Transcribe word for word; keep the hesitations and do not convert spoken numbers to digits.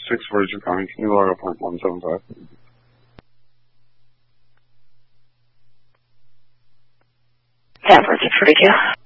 six forty-two coming. Can you log up point one seven five? Yeah, forty-two.